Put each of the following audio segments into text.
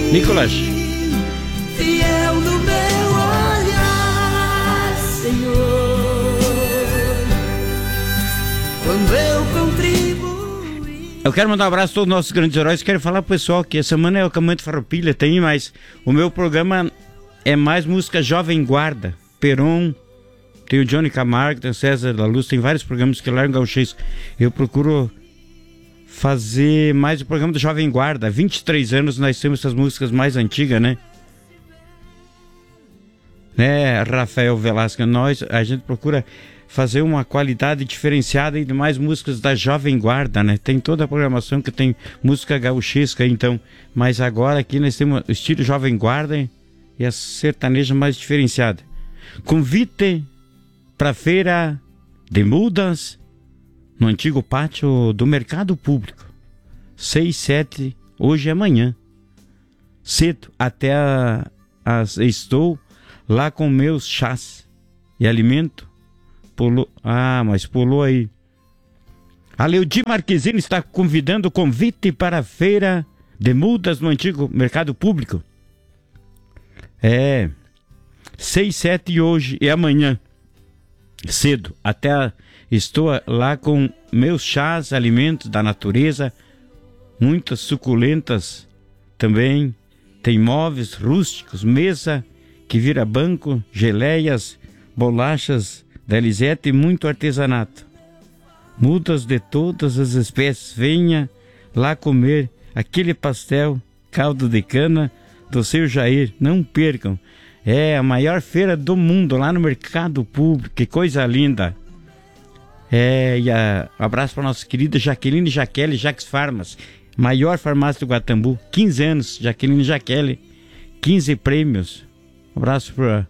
Nicolas. Fiel no meu olhar, Senhor, quando eu contribuí. Eu quero mandar um abraço a todos os nossos grandes heróis. Quero falar pro pessoal que a semana é o Caminho de Farroupilha, tem, mas o meu programa é mais música Jovem Guarda, Peron, tem o Johnny Camargo, tem o César da Luz, tem vários programas que largam gauchesco. Eu procuro fazer mais o programa do Jovem Guarda. Há 23 anos nós temos essas músicas mais antigas, né? Rafael Velasco, a gente procura fazer uma qualidade diferenciada e de mais músicas da Jovem Guarda, né? Tem toda a programação que tem música gauchesca, então. Mas agora aqui nós temos o estilo Jovem Guarda e a sertaneja mais diferenciada. Convite para feira de mudas no antigo pátio do Mercado Público. 6, 7, hoje e amanhã. Cedo, estou lá com meus chás e alimento. Pulou aí. A Leudi Marquezine está convidando o convite para a feira de mudas no antigo Mercado Público. 6, 7 hoje e amanhã. Cedo, estou lá com meus chás, alimentos da natureza, muitas suculentas também. Tem móveis rústicos, mesa que vira banco, geleias, bolachas da Elisete e muito artesanato. Mudas de todas as espécies. Venha lá comer aquele pastel, caldo de cana do seu Jair. Não percam. É a maior feira do mundo lá no Mercado Público. Que coisa linda. Abraço para nossa querida Jaqueline Jaquele Jaques Farmas, maior farmácia do Guatambu. 15 anos, Jaqueline Jaquele, 15 prêmios. Abraço para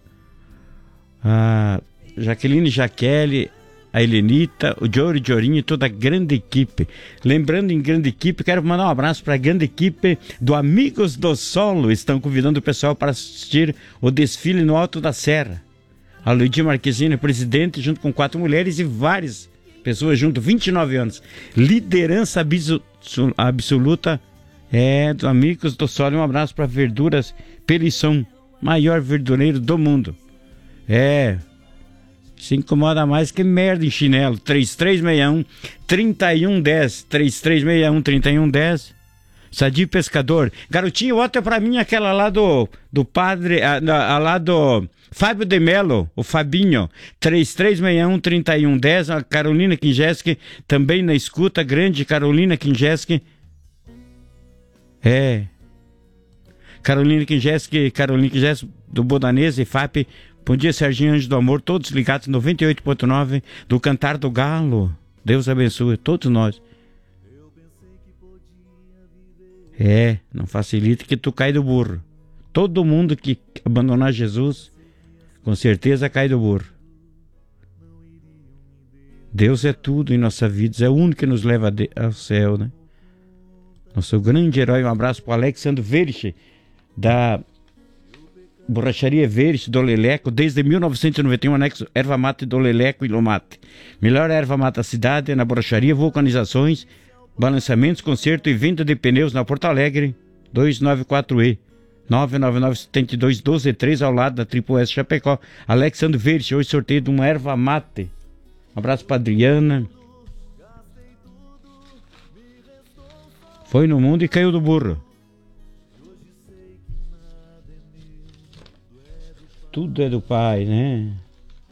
a Jaqueline Jaquele, a Helenita, o Jory Jorinho e toda a grande equipe. Lembrando, em grande equipe, quero mandar um abraço para a grande equipe do Amigos do Solo. Estão convidando o pessoal para assistir o desfile no Alto da Serra. A Luiz Marquezine, presidente, junto com 4 mulheres e várias pessoas junto, 29 anos. Liderança absoluta dos Amigos do Solo. Um abraço para Verduras Pelisson, maior verdureiro do mundo. Se incomoda mais que merda em chinelo. 3361-3110. 3361-3110. Sadio Pescador. Garotinho, bota pra mim aquela lá do padre, lá do Fábio de Melo, o Fabinho. 3361-3110. A Carolina Kinjeski também na escuta. Grande Carolina Kinjeski. Carolina Kinjeski do Bodanese, FAP. Bom dia, Serginho Anjo do Amor, todos ligados 98.9 do Cantar do Galo. Deus abençoe todos nós. Não facilita que tu cai do burro. Todo mundo que abandonar Jesus, com certeza cai do burro. Deus é tudo em nossa vida, é o único que nos leva ao céu, né? Nosso grande herói, um abraço para o Alexandre Verich, da Borracharia Verde do Leleco, desde 1991, anexo erva mate do Leleco e Lomate. Melhor erva mate da cidade é na borracharia, vulcanizações, balançamentos, conserto e venda de pneus na Porto Alegre, 294E, 999-72-12-3, ao lado da Triple S Chapecó. Alexandre Verde, hoje sorteio de uma erva mate. Um abraço para Adriana. Foi no mundo e caiu do burro. Tudo é do Pai, né?